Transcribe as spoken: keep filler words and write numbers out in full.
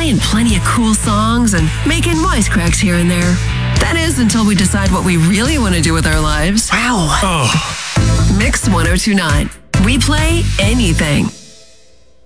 playing plenty of cool songs and making wisecracks here and there. That is, until we decide what we really want to do with our lives. Wow. Oh. Mix one oh two point nine. We play anything.